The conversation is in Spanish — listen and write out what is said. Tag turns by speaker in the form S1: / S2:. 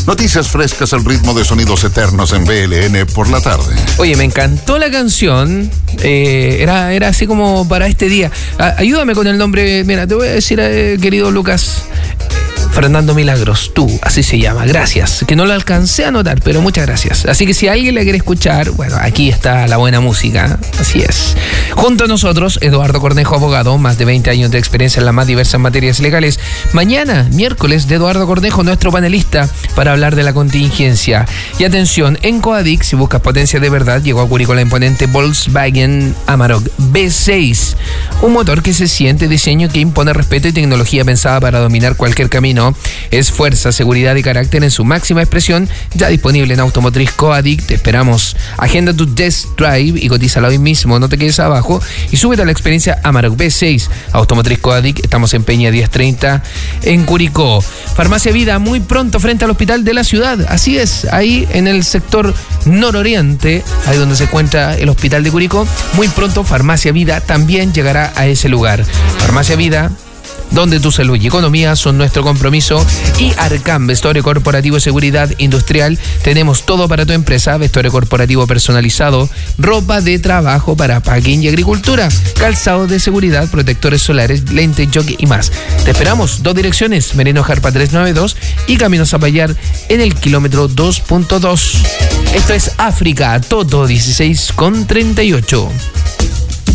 S1: Noticias frescas al ritmo de sonidos eternos en BLN por la tarde.
S2: Oye, me encantó la canción. Era así como para este día. Ayúdame con el nombre. Mira, te voy a decir, querido Lucas. Fernando Milagros, tú, así se llama, gracias, que no lo alcancé a notar, pero muchas gracias. Así que si alguien la quiere escuchar, bueno, aquí está la buena música, así es. Junto a nosotros, Eduardo Cornejo, abogado, más de 20 años de experiencia en las más diversas materias legales. Mañana, miércoles, de Eduardo Cornejo, nuestro panelista, para hablar de la contingencia. Y atención, en Coadic, si buscas potencia de verdad, llegó a Curicó la imponente Volkswagen Amarok V6, un motor que se siente, diseño que impone respeto y tecnología pensada para dominar cualquier camino. Es fuerza, seguridad y carácter en su máxima expresión, ya disponible en Automotriz Coadic. Te esperamos. Agenda tu test drive y cotízala hoy mismo, no te quedes abajo y súbete a la experiencia Amarok V6. Automotriz Coadic, estamos en Peña 1030 en Curicó. Farmacia Vida, muy pronto frente al Hospital de la Ciudad, así es, ahí en el sector nororiente, ahí donde se encuentra el Hospital de Curicó. Muy pronto Farmacia Vida también llegará a ese lugar. Farmacia Vida, donde tu salud y economía son nuestro compromiso. Y Arcam, vestuario corporativo y seguridad industrial. Tenemos todo para tu empresa: vestuario corporativo personalizado, ropa de trabajo para packing y agricultura, calzado de seguridad, protectores solares, lentes, jockey y más. Te esperamos, 2 direcciones, Merino Jarpa 392 y Camino Zapallar en el kilómetro 2.2. Esto es África, Toto 16 con 38.